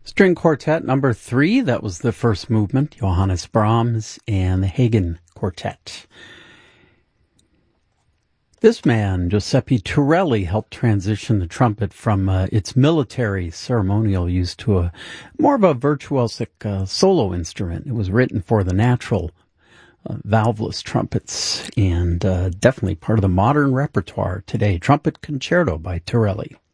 String Quartet number 3, that was the first movement, Johannes Brahms and the Hagen Quartet. This man, Giuseppe Torelli, helped transition the trumpet from its military ceremonial use to a more of a virtuosic solo instrument. It was written for the natural valveless trumpets and definitely part of the modern repertoire today. Trumpet Concerto by Torelli.